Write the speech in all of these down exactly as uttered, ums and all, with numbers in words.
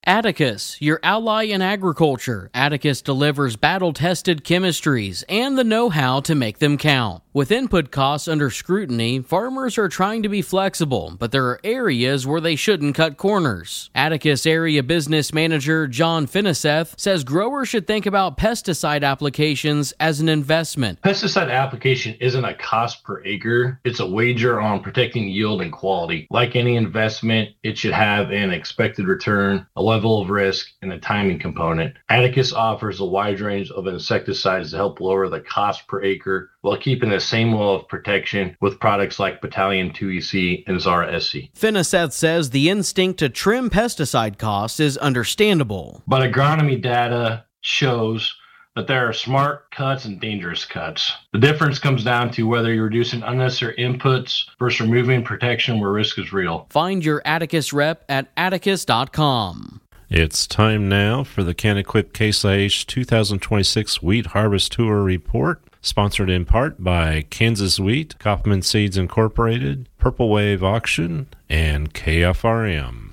Atticus, your ally in agriculture. Atticus delivers battle-tested chemistries and the know-how to make them count. With input costs under scrutiny, farmers are trying to be flexible, but there are areas where they shouldn't cut corners. Atticus Area Business Manager John Finiseth says growers should think about pesticide applications as an investment. Pesticide application isn't a cost per acre. It's a wager on protecting yield and quality. Like any investment, it should have an expected return, a level of risk, and a timing component. Atticus offers a wide range of insecticides to help lower the cost per acre while keeping the same level of protection with products like Battalion two E C and Zara S C. Finiseth says the instinct to trim pesticide costs is understandable. But agronomy data shows that there are smart cuts and dangerous cuts. The difference comes down to whether you're reducing unnecessary inputs versus removing protection where risk is real. Find your Atticus rep at atticus dot com. It's time now for the CanEquip Case I H two thousand twenty-six Wheat Harvest Tour Report, sponsored in part by Kansas Wheat, Kaufman Seeds Incorporated, Purple Wave Auction, and K F R M.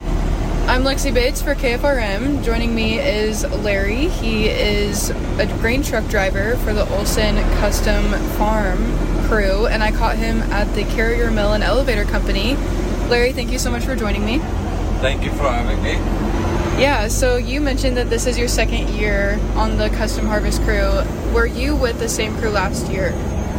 I'm Lexi Bates for K F R M. Joining me is Larry. He is a grain truck driver for the Olson Custom Farm crew, and I caught him at the Carrier Mill and Elevator Company. Larry, thank you so much for joining me. Thank you for having me. Yeah, so you mentioned that this is your second year on the Custom Harvest crew. Were you with the same crew last year?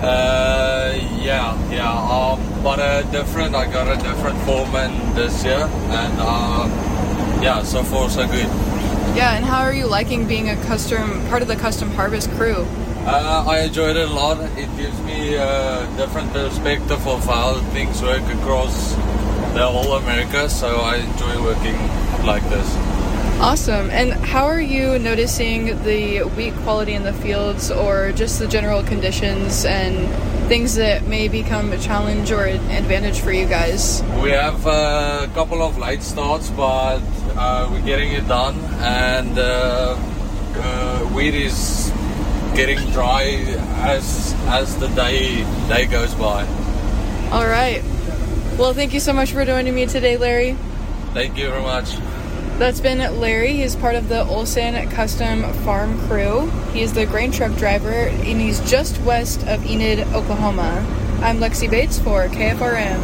Uh, yeah, yeah. Um, but a different. I got a different foreman this year, and um, yeah, so far so good. Yeah, and how are you liking being a custom part of the Custom Harvest crew? Uh, I enjoyed it a lot. It gives me a different perspective of how things work across the whole America. So I enjoy working like this. Awesome. And how are you noticing the wheat quality in the fields, or just the general conditions and things that may become a challenge or an advantage for you guys? We have a couple of late starts, but uh, we're getting it done, and uh, uh, wheat is getting dry as as the day day goes by. All right. Well, thank you so much for joining me today, Larry. Thank you very much. That's been Larry. He's part of the Olson Custom Farm crew. He's the grain truck driver, and he's just west of Enid, Oklahoma. I'm Lexi Bates for K F R M.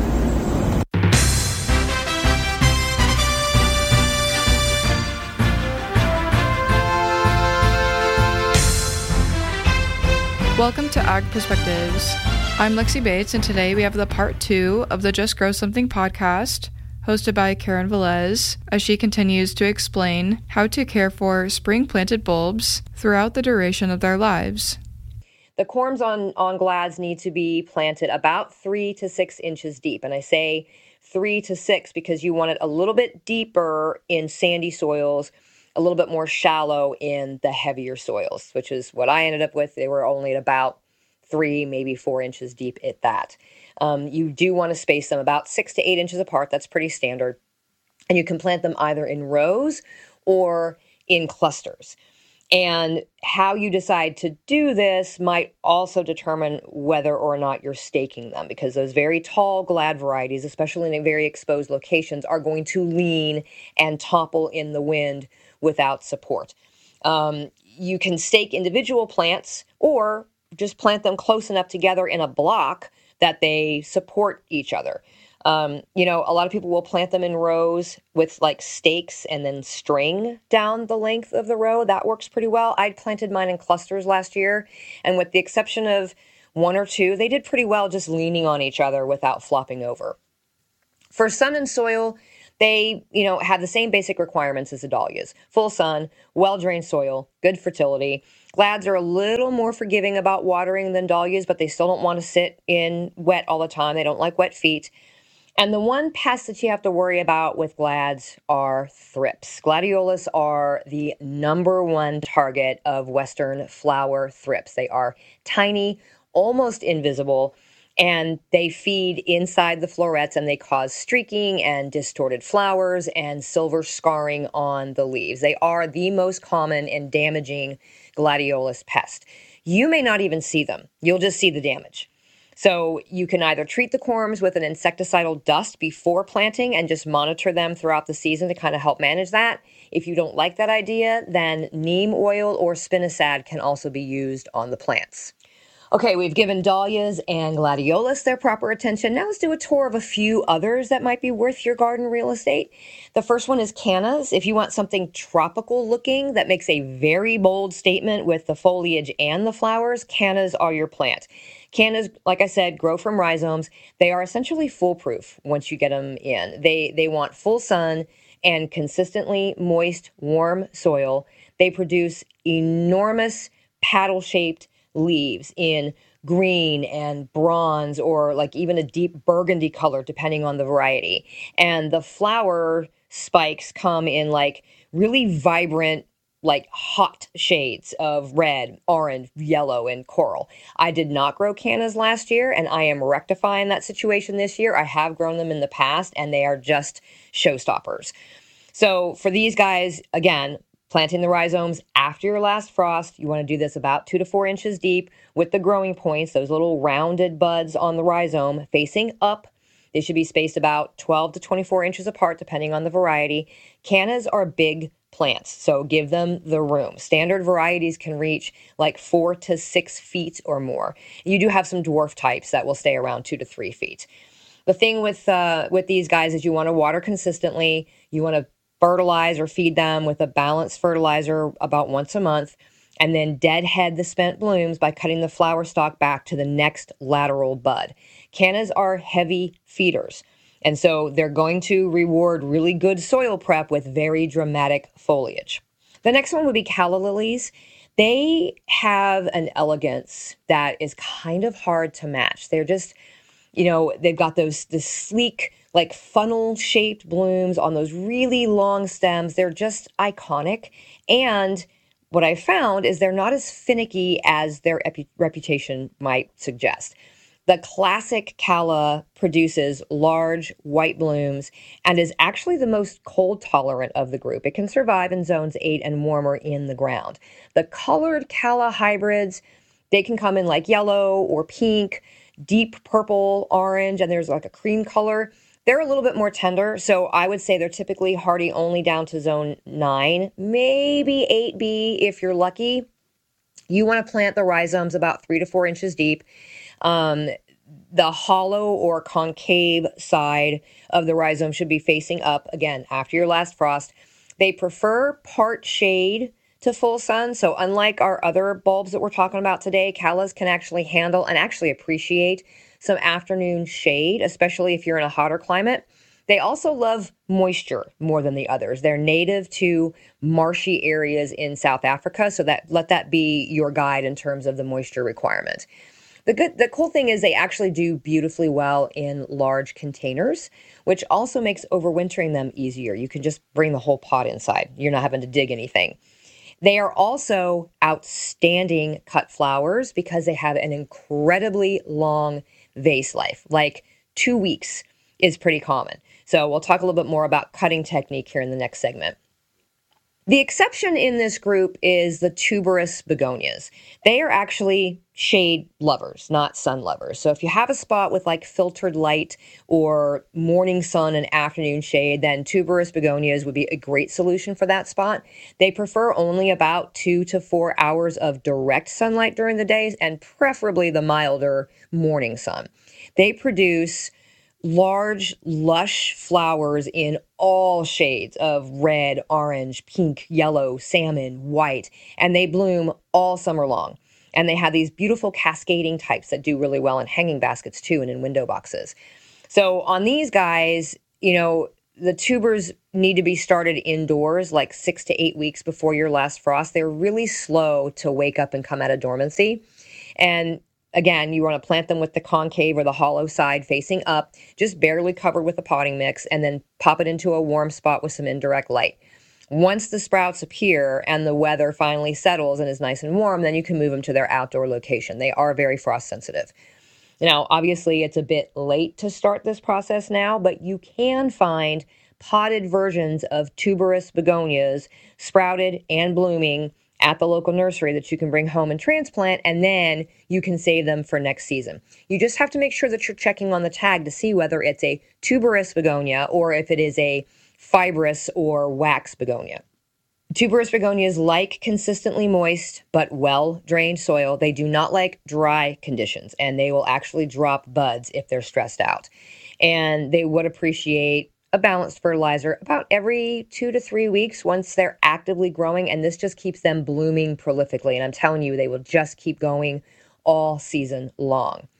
Welcome to Ag Perspectives. I'm Lexi Bates, and today we have the part two of the Just Grow Something podcast, hosted by Karen Velez, as she continues to explain how to care for spring-planted bulbs throughout the duration of their lives. The corms on, on glads need to be planted about three to six inches deep. And I say three to six because you want it a little bit deeper in sandy soils, a little bit more shallow in the heavier soils, which is what I ended up with. They were only at about three, maybe four inches deep at that. Um, you do want to space them about six to eight inches apart. That's pretty standard. And you can plant them either in rows or in clusters. And how you decide to do this might also determine whether or not you're staking them, because those very tall glad varieties, especially in very exposed locations, are going to lean and topple in the wind without support. Um, you can stake individual plants or just plant them close enough together in a block that they support each other. Um, you know, a lot of people will plant them in rows with like stakes and then string down the length of the row. That works pretty well. I planted mine in clusters last year, and with the exception of one or two, they did pretty well just leaning on each other without flopping over. For sun and soil, they, you know, have the same basic requirements as the dahlias. Full sun, well-drained soil, good fertility. Glads are a little more forgiving about watering than dahlias, but they still don't want to sit in wet all the time. They don't like wet feet. And the one pest that you have to worry about with glads are thrips. Gladiolus are the number one target of Western flower thrips. They are tiny, almost invisible, and they feed inside the florets, and they cause streaking and distorted flowers and silver scarring on the leaves. They are the most common and damaging gladiolus pest. You may not even see them. You'll just see the damage. So you can either treat the corms with an insecticidal dust before planting and just monitor them throughout the season to kind of help manage that. If you don't like that idea, then neem oil or spinosad can also be used on the plants. Okay, we've given dahlias and gladiolus their proper attention. Now let's do a tour of a few others that might be worth your garden real estate. The first one is cannas. If you want something tropical looking that makes a very bold statement with the foliage and the flowers, cannas are your plant. Cannas, like I said, grow from rhizomes. They are essentially foolproof once you get them in. They, they want full sun and consistently moist, warm soil. They produce enormous paddle-shaped leaves in green and bronze, or like even a deep burgundy color, depending on the variety. And the flower spikes come in like really vibrant, like hot shades of red, orange, yellow, and coral. I did not grow cannas last year, and I am rectifying that situation this year. I have grown them in the past, and they are just showstoppers. So for these guys, again, planting the rhizomes after your last frost, you want to do this about two to four inches deep with the growing points, those little rounded buds on the rhizome facing up. They should be spaced about twelve to twenty-four inches apart, depending on the variety. Cannas are big plants, so give them the room. Standard varieties can reach like four to six feet or more. You do have some dwarf types that will stay around two to three feet. The thing with uh, with these guys is you want to water consistently. You want to fertilize or feed them with a balanced fertilizer about once a month, and then deadhead the spent blooms by cutting the flower stalk back to the next lateral bud. Cannas are heavy feeders, and so they're going to reward really good soil prep with very dramatic foliage. The next one would be calla lilies. They have an elegance that is kind of hard to match. They're just, you know, they've got those this sleek, like funnel-shaped blooms on those really long stems. They're just iconic. And what I found is they're not as finicky as their epu- reputation might suggest. The classic calla produces large white blooms and is actually the most cold tolerant of the group. It can survive in zones eight and warmer in the ground. The colored calla hybrids, they can come in like yellow or pink, deep purple, orange, and there's like a cream color. They're a little bit more tender, so I would say they're typically hardy only down to zone nine, maybe eight B if you're lucky. You want to plant the rhizomes about three to four inches deep. Um, the hollow or concave side of the rhizome should be facing up, again, after your last frost. They prefer part shade to full sun, so unlike our other bulbs that we're talking about today, callas can actually handle and actually appreciate some afternoon shade, especially if you're in a hotter climate. They also love moisture more than the others. They're native to marshy areas in South Africa, so that let that be your guide in terms of the moisture requirement. The good, the cool thing is they actually do beautifully well in large containers, which also makes overwintering them easier. You can just bring the whole pot inside. You're not having to dig anything. They are also outstanding cut flowers because they have an incredibly long vase life, like two weeks is pretty common. So we'll talk a little bit more about cutting technique here in the next segment. The exception in this group is the tuberous begonias. They are actually shade lovers, not sun lovers. So if you have a spot with like filtered light or morning sun and afternoon shade, then tuberous begonias would be a great solution for that spot. They prefer only about two to four hours of direct sunlight during the days, and preferably the milder morning sun. They produce large, lush flowers in all shades of red, orange, pink, yellow, salmon, white, and they bloom all summer long. And they have these beautiful cascading types that do really well in hanging baskets too, and in window boxes. So on these guys, you know, the tubers need to be started indoors like six to eight weeks before your last frost. They're really slow to wake up and come out of dormancy. And again, you want to plant them with the concave or the hollow side facing up, just barely covered with a potting mix, and then pop it into a warm spot with some indirect light. Once the sprouts appear and the weather finally settles and is nice and warm, then you can move them to their outdoor location. They are very frost sensitive. Now, obviously, it's a bit late to start this process now, but you can find potted versions of tuberous begonias, sprouted and blooming, at the local nursery that you can bring home and transplant, and then you can save them for next season. You just have to make sure that you're checking on the tag to see whether it's a tuberous begonia or if it is a fibrous or wax begonia. Tuberous begonias like consistently moist but well-drained soil. They do not like dry conditions, and they will actually drop buds if they're stressed out. And they would appreciate a balanced fertilizer about every two to three weeks once they're actively growing, and this just keeps them blooming prolifically. And I'm telling you, they will just keep going all season long.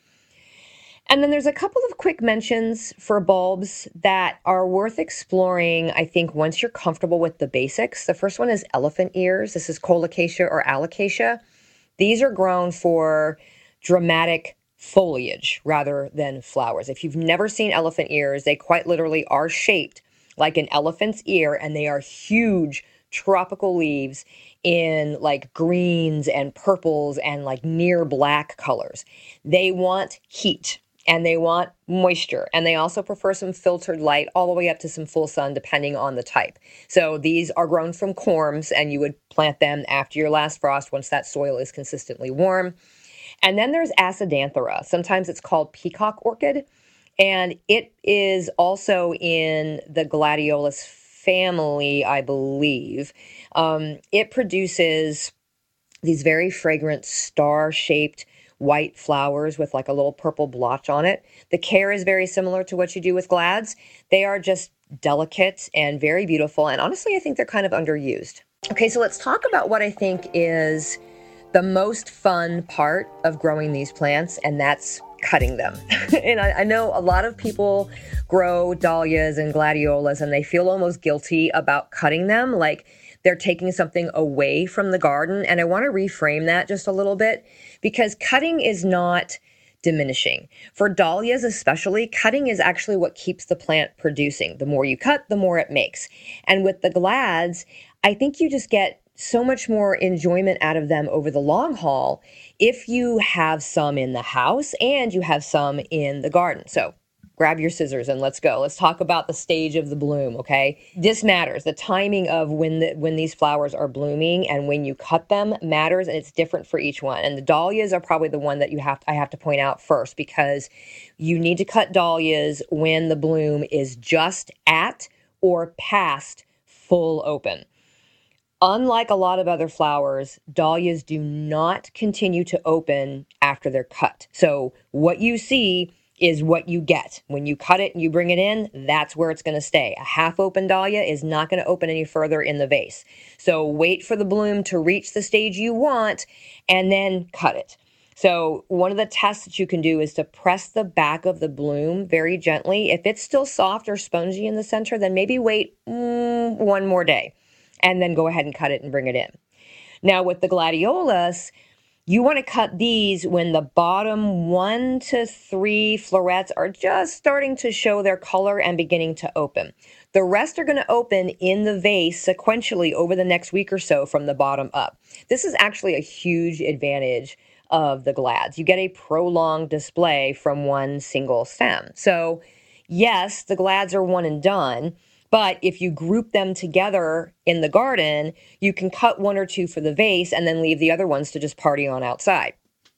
And then there's a couple of quick mentions for bulbs that are worth exploring, I think, once you're comfortable with the basics. The first one is elephant ears. This is colocasia or alocasia. These are grown for dramatic foliage rather than flowers. If you've never seen elephant ears, they quite literally are shaped like an elephant's ear, and they are huge tropical leaves in like greens and purples and like near black colors. They want heat. And they want moisture, and they also prefer some filtered light all the way up to some full sun, depending on the type. So these are grown from corms, and you would plant them after your last frost once that soil is consistently warm. And then there's Acidanthera. Sometimes it's called peacock orchid, and it is also in the gladiolus family, I believe. Um, it produces these very fragrant star-shaped white flowers with like a little purple blotch on it. The care is very similar to what you do with glads. They are just delicate and very beautiful. And honestly, I think they're kind of underused. Okay, so let's talk about what I think is the most fun part of growing these plants, and that's cutting them. And I, I know a lot of people grow dahlias and gladiolas and they feel almost guilty about cutting them, like they're taking something away from the garden. And I want to reframe that just a little bit, because cutting is not diminishing. For dahlias especially, cutting is actually what keeps the plant producing. The more you cut, the more it makes. And with the glads, I think you just get so much more enjoyment out of them over the long haul if you have some in the house and you have some in the garden. So grab your scissors and let's go. Let's talk about the stage of the bloom, okay? This matters. The timing of when the, when these flowers are blooming and when you cut them matters, and it's different for each one. And the dahlias are probably the one that you have to, I have to point out first, because you need to cut dahlias when the bloom is just at or past full open. Unlike a lot of other flowers, dahlias do not continue to open after they're cut. So what you see is what you get. When you cut it and you bring it in, that's where it's going to stay. A half-open dahlia is not going to open any further in the vase. So wait for the bloom to reach the stage you want and then cut it. So one of the tests that you can do is to press the back of the bloom very gently. If it's still soft or spongy in the center, then maybe wait mm, one more day and then go ahead and cut it and bring it in. Now with the gladiolus, you want to cut these when the bottom one to three florets are just starting to show their color and beginning to open. The rest are going to open in the vase sequentially over the next week or so from the bottom up. This is actually a huge advantage of the glads. You get a prolonged display from one single stem. So yes, the glads are one and done, but if you group them together in the garden, you can cut one or two for the vase and then leave the other ones to just party on outside.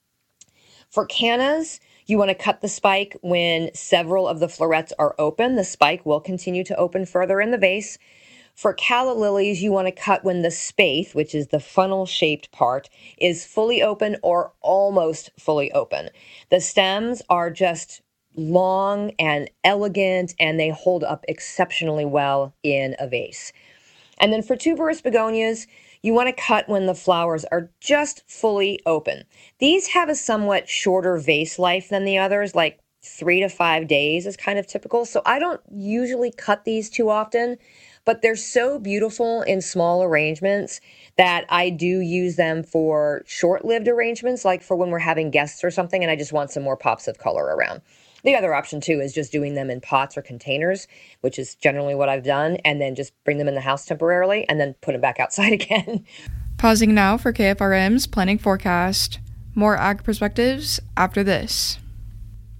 For cannas, you want to cut the spike when several of the florets are open. The spike will continue to open further in the vase. For calla lilies, you want to cut when the spathe, which is the funnel-shaped part, is fully open or almost fully open. The stems are just long and elegant, and they hold up exceptionally well in a vase. And then for tuberous begonias, you want to cut when the flowers are just fully open. These have a somewhat shorter vase life than the others, like three to five days is kind of typical. So I don't usually cut these too often, but they're so beautiful in small arrangements that I do use them for short-lived arrangements, like for when we're having guests or something and I just want some more pops of color around. The other option, too, is just doing them in pots or containers, which is generally what I've done, and then just bring them in the house temporarily and then put them back outside again. Pausing now for K F R M's planning forecast. More ag perspectives after this.